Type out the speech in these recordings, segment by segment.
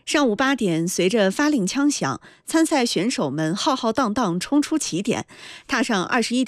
上午8点，随着发令枪响，参赛选手们浩浩荡荡冲出起点，踏上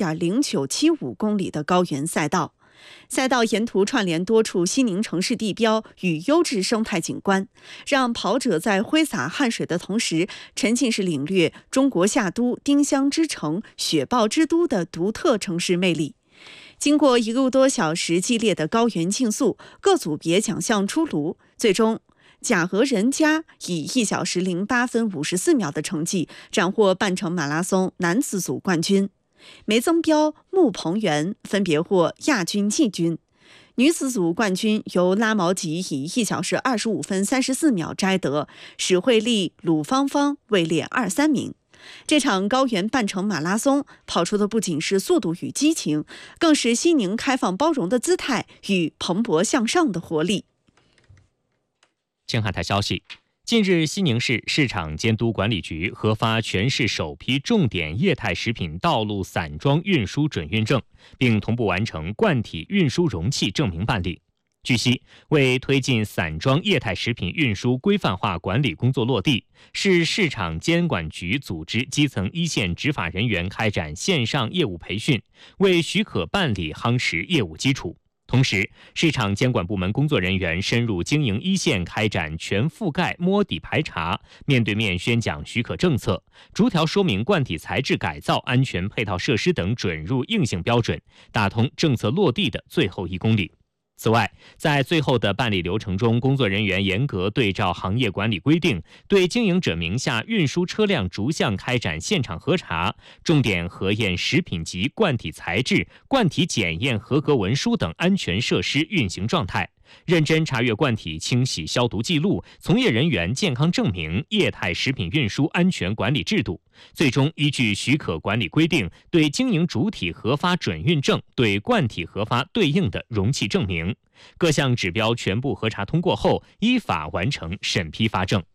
21.0975公里的高原赛道。赛道沿途串联多处西宁城市地标与优质生态景观，让跑者在挥洒汗水的同时，沉浸式领略中国夏都、丁香之城、雪豹之都的独特城市魅力。经过1个多小时激烈的高原竞速，各组别奖项出炉，最终贾俄人家以1小时08分54秒的成绩斩获半程马拉松男子组冠军，梅增彪、穆鹏元分别获亚军、季军。女子组冠军由拉毛吉以1小时25分34秒摘得，史慧丽、鲁芳芳位列2、3名。这场高原半程马拉松跑出的不仅是速度与激情，更是西宁开放包容的姿态与蓬勃向上的活力。 青海台消息，近日西宁市市场监督管理局核发全市首批重点液态食品道路散装运输准运证，并同步完成罐体运输容器证明办理。据悉，为推进散装液态食品运输规范化管理工作落地，市市场监管局组织基层一线执法人员开展线上业务培训，为许可办理夯实业务基础。同时，市场监管部门工作人员深入经营一线，开展全覆盖摸底排查，面对面宣讲许可政策，逐条说明罐体材质改造、安全配套设施等准入硬性标准，打通政策落地的最后1公里。此外，在最后的办理流程中，工作人员严格对照行业管理规定，对经营者名下运输车辆逐项开展现场核查，重点核验食品级罐体材质、罐体检验合格文书等安全设施运行状态，认真查阅罐体清洗消毒记录、从业人员健康证明、液态食品运输安全管理制度，最终依据许可管理规定，对经营主体核发准运证，对罐体核发对应的容器证明。各项指标全部核查通过后，依法完成审批发证。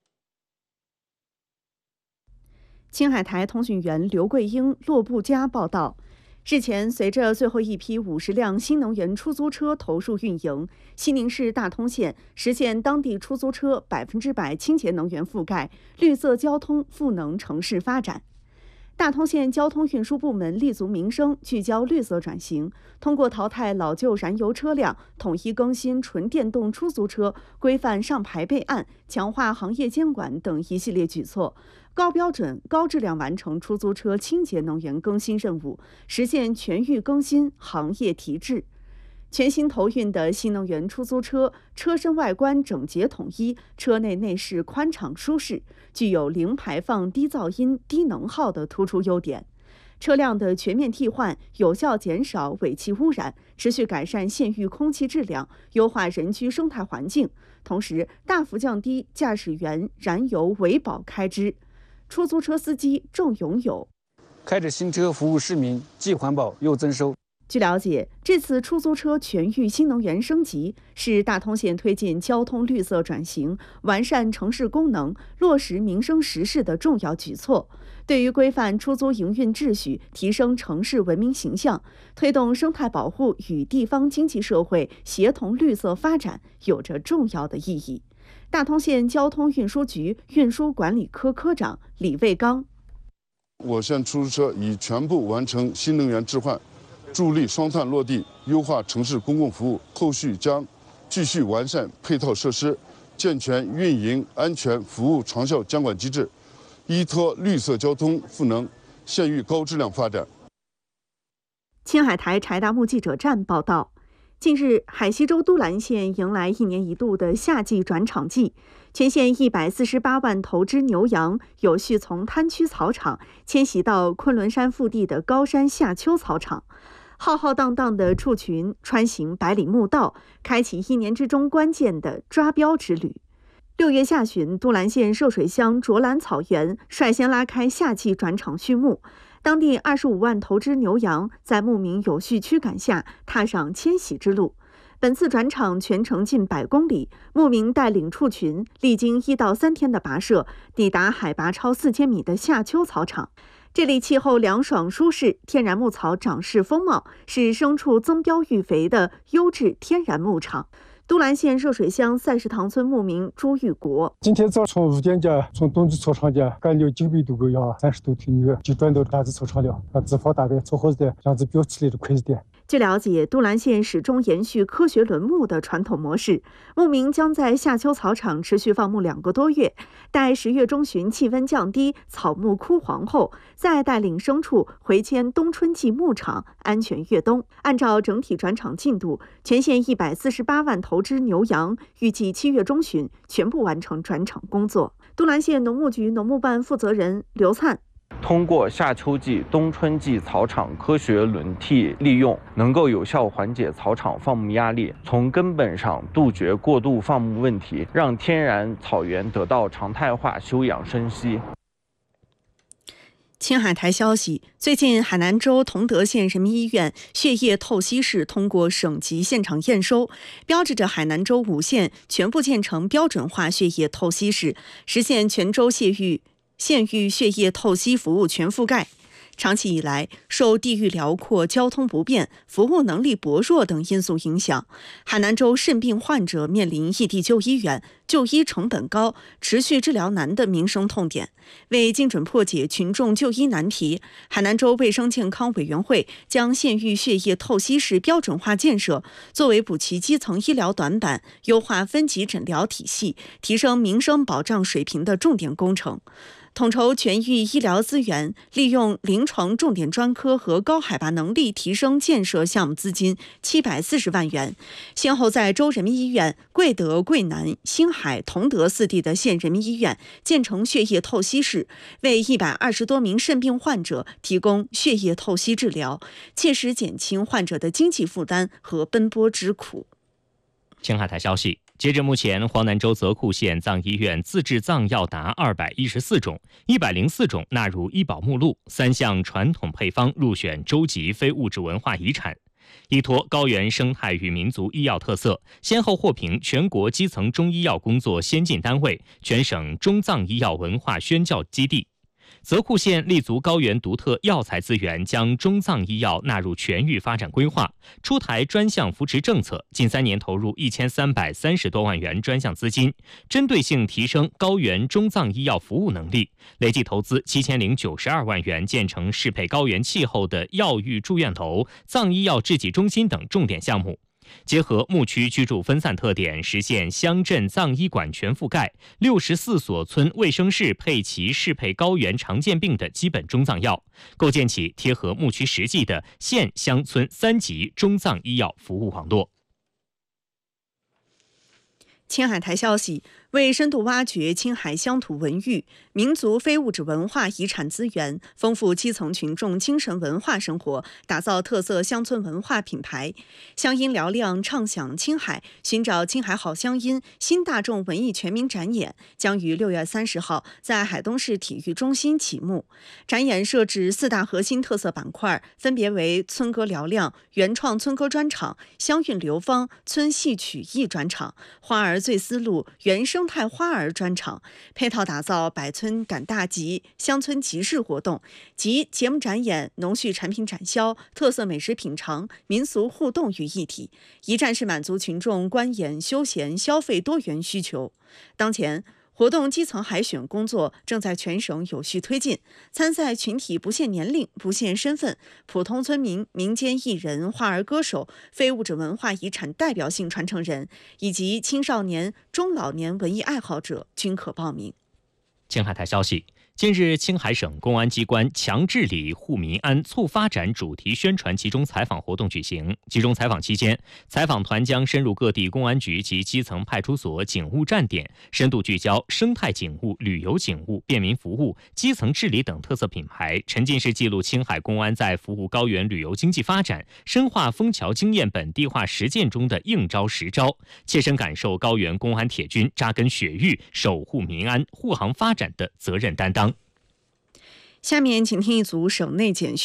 青海台通讯员刘桂英、骆步佳报道，日前，随着最后一批50辆新能源出租车投入运营，西宁市大通县实现当地出租车100%清洁能源覆盖，绿色交通赋能城市发展。大通县交通运输部门立足民生，聚焦绿色转型，通过淘汰老旧燃油车辆，统一更新纯电动出租车，规范上牌备案，强化行业监管等一系列举措，高标准、高质量完成出租车清洁能源更新任务，实现全域更新、行业提质。全新投运的新能源出租车，车身外观整洁统一，车内内饰宽敞舒适，具有零排放、低噪音、低能耗的突出优点。车辆的全面替换，有效减少尾气污染，持续改善县域空气质量，优化人居生态环境，同时大幅降低驾驶员燃油维保开支。出租车司机郑永友： 开着新车服务市民，既环保又增收。 据了解，这次出租车全域新能源升级是大通县推进交通绿色转型、完善城市功能、落实民生实事的重要举措，对于规范出租营运秩序、提升城市文明形象、推动生态保护与地方经济社会协同绿色发展有着重要的意义。大通县交通运输局运输管理科科长李卫刚： 我县出租车已全部完成新能源置换，助力双碳落地，优化城市公共服务。后续将继续完善配套设施，健全运营安全服务长效监管机制，依托绿色交通赋能县域高质量发展。 青海台柴达木记者站报道，近日，海西州都兰县迎来1年1度的夏季转场季，全县148万头只牛羊有序从滩区草场迁徙到昆仑山腹地的高山夏秋草场。浩浩荡荡的畜群穿行百里牧道，开启1年之中关键的抓标之旅。6月下旬，都兰县涉水乡卓兰草原率先拉开夏季转场序幕，当地25万头只牛羊在牧民有序驱赶下踏上迁徙之路。本次转场全程近100公里，牧民带领畜群历经1到3天的跋涉，抵达海拔超4000米的夏秋草场。这里气候凉爽舒适，天然牧草长势丰茂，是牲畜增膘育肥的优质天然牧场。 都兰县热水乡赛石塘村牧民朱玉国： 今天早上5点钟从冬季操场间赶了900多个羊，30多头牛，就转到大子操场了，让资方大概撮合的样子标起来的快一点。 据了解，都兰县始终延续科学轮牧的传统模式，牧民将在夏秋草场持续放牧2个多月，待10月中旬气温降低、草木枯黄后，再带领牲畜回迁冬春季牧场，安全越冬。按照整体转场进度，全县148万头只牛羊，预计7月中旬全部完成转场工作。都兰县农牧局农牧办负责人刘灿： 通过夏秋季、冬春季草场科学轮替利用，能够有效缓解草场放牧压力，从根本上杜绝过度放牧问题，让天然草原得到常态化休养生息。 青海台消息，最近海南州同德县人民医院血液透析室通过省级现场验收，标志着海南州5县全部建成标准化血液透析室，实现全州县域血液透析服务全覆盖。长期以来，受地域辽阔、交通不便、服务能力薄弱等因素影响，海南州肾病患者面临异地就医远、就医成本高、持续治疗难的民生痛点。为精准破解群众就医难题，海南州卫生健康委员会将县域血液透析室标准化建设作为补齐基层医疗短板、优化分级诊疗体系、提升民生保障水平的重点工程。统筹全域医疗资源，利用临床重点专科和高海拔能力提升建设项目资金740万元，先后在州人民医院、贵德、贵南、兴海、同德4地的县人民医院建成血液透析室，为120多名肾病患者提供血液透析治疗，切实减轻患者的经济负担和奔波之苦。 青海台消息，截至目前，黄南州泽库县藏医院自制藏药达214种，104种纳入医保目录，3项传统配方入选州级非物质文化遗产。依托高原生态与民族医药特色，先后获评全国基层中医药工作先进单位、全省中藏医药文化宣教基地。泽库县立足高原独特药材资源，将中藏医药纳入全域发展规划，出台专项扶持政策，近3年投入1330多万元专项资金，针对性提升高原中藏医药服务能力，累计投资7092万元，建成适配高原气候的药育住院楼、藏医药制剂中心等重点项目。结合牧区居住分散特点，实现乡镇藏医馆全覆盖，64所村卫生室配齐适配高原常见病的基本中藏药，构建起贴合牧区实际的县乡村3级中藏医药服务网络。 青海台消息，为深度挖掘青海乡土文域、民族非物质文化遗产资源，丰富基层群众精神文化生活，打造特色乡村文化品牌，乡音嘹亮唱响青海，寻找青海好乡音新大众文艺全民展演将于6月30号在海东市体育中心启幕。展演设置4大核心特色板块，分别为村歌嘹亮、原创村歌专场、乡韵流芳、村戏曲艺专场、花儿醉丝路原生态花儿专场，配套打造百村赶大集、乡村集市活动及节目展演、农畜产品展销、特色美食品尝、民俗互动于一体，一站式满足群众观演、休闲、消费多元需求。当前活动基层海选工作正在全省有序推进，参赛群体不限年龄、不限身份，普通村民、民间艺人、花儿歌手、非物质文化遗产代表性传承人以及青少年、中老年文艺爱好者均可报名。 青海台消息，近日，青海省公安机关强治理、护民安、促发展主题宣传集中采访活动举行。集中采访期间，采访团将深入各地公安局及基层派出所警务站点，深度聚焦生态警务、旅游警务、便民服务、基层治理等特色品牌，沉浸式记录青海公安在服务高原旅游经济发展、深化枫桥经验本地化实践中的应招实招，切身感受高原公安铁军扎根雪域、守护民安、护航发展的责任担当。 下面请听一组省内简讯。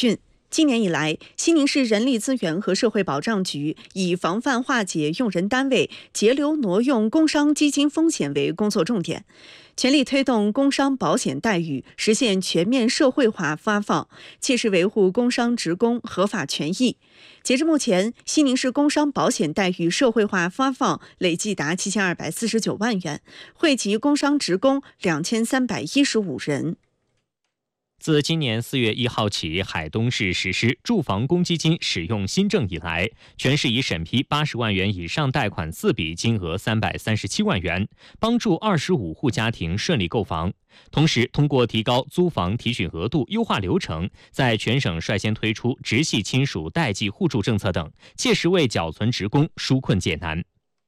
今年以来，西宁市人力资源和社会保障局以防范化解用人单位节流挪用工伤基金风险为工作重点，全力推动工伤保险待遇实现全面社会化发放，切实维护工伤职工合法权益。截至目前，西宁市工伤保险待遇社会化发放累计达7249万元，惠及工伤职工2315人。 自今年4月1号起，海东市实施住房公积金使用新政以来，全市已审批80万元以上贷款4笔，金额337万元，帮助25户家庭顺利购房。同时，通过提高租房提取额度、优化流程，在全省率先推出直系亲属代际互助政策等，切实为缴存职工纾困解难。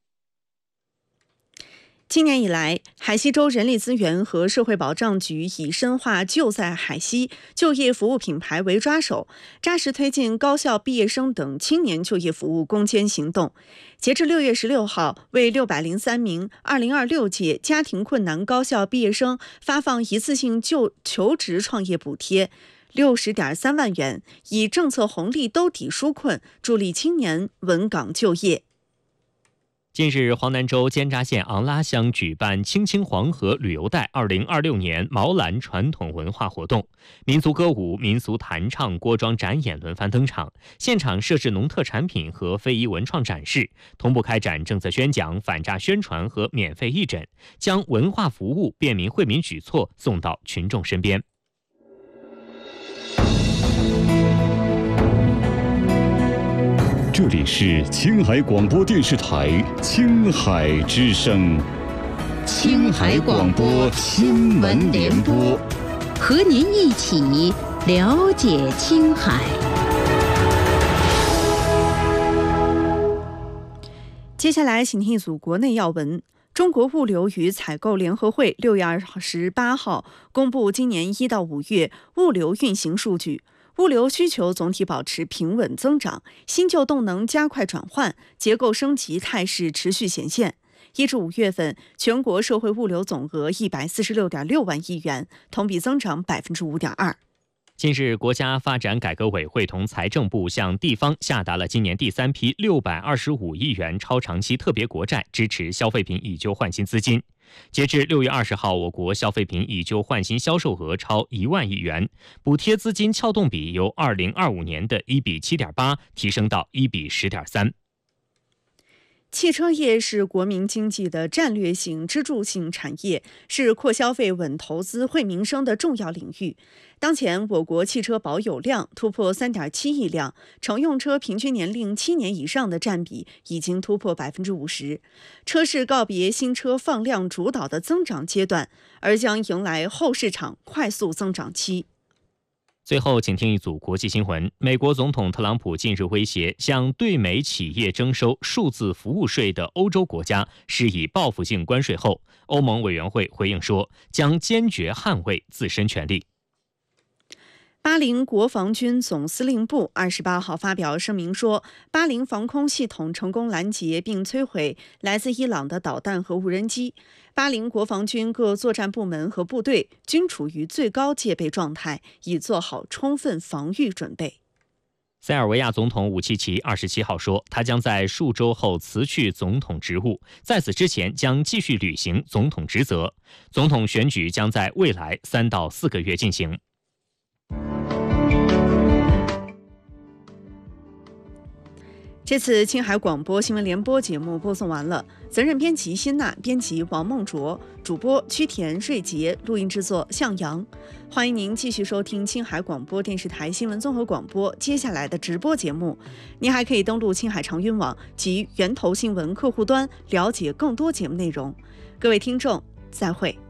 今年以来，海西州人力资源和社会保障局以深化就在海西就业服务品牌为抓手，扎实推进高校毕业生等青年就业服务攻坚行动。截至6月16号，为603名2026届家庭困难高校毕业生发放一次性求职创业补贴60.3万元，以政策红利兜底纾困，助力青年稳岗就业。 近日，黄南州尖扎县昂拉乡举办青青黄河旅游带2026年毛兰传统文化活动，民族歌舞、民俗弹唱、锅庄展演轮番登场，现场设置农特产品和非遗文创展示，同步开展政策宣讲、反诈宣传和免费义诊，将文化服务、便民惠民举措送到群众身边。 这里是青海广播电视台青海之声， 青海广播新闻联播，和您一起了解青海。 接下来，请听一组国内要闻。中国物流与采购联合会6月28号公布今年1到5月物流运行数据。物流需求总体保持平稳增长，新旧动能加快转换，结构升级态势持续显现。1至5月份，全国社会物流总额146.6万亿元，同比增长5.2%。 近日，国家发展改革委会同财政部向地方下达了今年第3批625亿元超长期特别国债，支持消费品以旧换新资金。截至6月20号，我国消费品以旧换新销售额超1万亿元，补贴资金撬动比由2025年的1比7.8提升到1比10.3。 汽车业是国民经济的战略性支柱性产业，是扩消费、稳投资、惠民生的重要领域。当前，我国汽车保有量突破3.7亿辆，乘用车平均年龄7年以上的占比已经突破50%。车市告别新车放量主导的增长阶段，而将迎来后市场快速增长期。 最后，请听一组国际新闻。美国总统特朗普近日威胁向对美企业征收数字服务税的欧洲国家施以报复性关税后，欧盟委员会回应说，将坚决捍卫自身权利。 巴林国防军总司令部28号发表声明说，巴林防空系统成功拦截并摧毁来自伊朗的导弹和无人机。巴林国防军各作战部门和部队均处于最高戒备状态，已做好充分防御准备。 塞尔维亚总统武契奇27号说，他将在数周后辞去总统职务，在此之前将继续履行总统职责。总统选举将在未来3到4个月进行。 这次青海广播新闻联播节目播送完了，责任编辑辛娜，编辑王梦卓，主播曲田、瑞杰，录音制作向阳。欢迎您继续收听青海广播电视台新闻综合广播接下来的直播节目。您还可以登录青海长云网及源头新闻客户端了解更多节目内容。各位听众，再会。